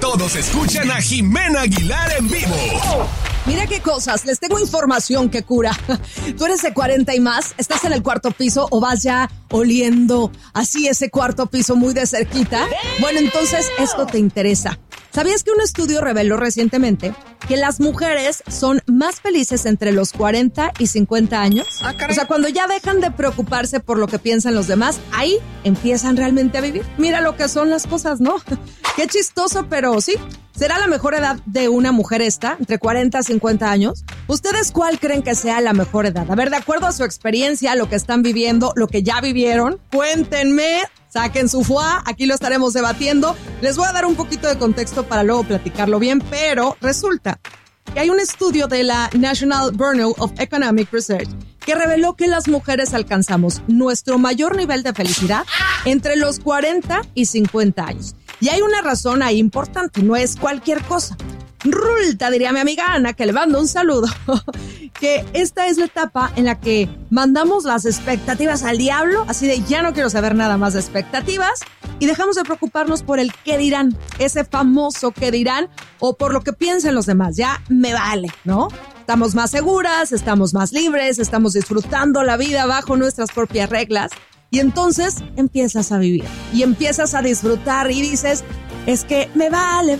todos escuchan a Jimena Aguilar en vivo. Mira qué cosas, les tengo información que cura. Tú eres de 40 y más, estás en el cuarto piso o vas ya oliendo así ese cuarto piso muy de cerquita. Bueno, entonces esto te interesa. ¿Sabías que un estudio reveló recientemente que las mujeres son más felices entre los 40 y 50 años? O sea, cuando ya dejan de preocuparse por lo que piensan los demás, ahí empiezan realmente a vivir. Mira lo que son las cosas, ¿no? Qué chistoso, pero sí. ¿Será la mejor edad de una mujer esta, entre 40 y 50 años? ¿Ustedes cuál creen que sea la mejor edad? A ver, de acuerdo a su experiencia, lo que están viviendo, lo que ya vivieron, cuéntenme, saquen su foie, aquí lo estaremos debatiendo. Les voy a dar un poquito de contexto para luego platicarlo bien, pero resulta que hay un estudio de la National Journal of Economic Research que reveló que las mujeres alcanzamos nuestro mayor nivel de felicidad entre los 40 y 50 años. Y hay una razón ahí importante, no es cualquier cosa. Resulta, diría mi amiga Ana, que le mando un saludo, que esta es la etapa en la que mandamos las expectativas al diablo, así de ya no quiero saber nada más de expectativas, y dejamos de preocuparnos por el qué dirán, ese famoso qué dirán, o por lo que piensen los demás, ya me vale, ¿no? Estamos más seguras, estamos más libres, estamos disfrutando la vida bajo nuestras propias reglas, y entonces empiezas a vivir, y empiezas a disfrutar, y dices, es que me vale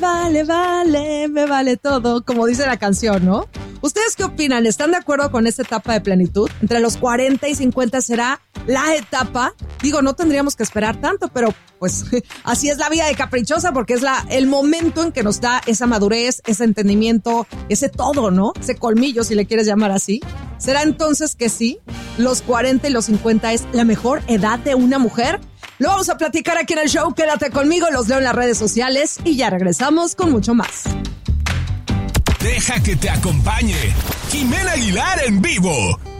todo, como dice la canción, ¿no? ¿Ustedes qué opinan? ¿Están de acuerdo con esta etapa de plenitud? Entre los 40 y 50 será la etapa. Digo, no tendríamos que esperar tanto, pero pues así es la vida de caprichosa, porque es el momento en que nos da esa madurez, ese entendimiento, ese todo, ¿no? Ese colmillo, si le quieres llamar así. ¿Será entonces que sí? ¿Los 40 y los 50 es la mejor edad de una mujer? Lo vamos a platicar aquí en el show. Quédate conmigo, los leo en las redes sociales y ya regresamos con mucho más. Deja que te acompañe Jimena Aguilar en vivo.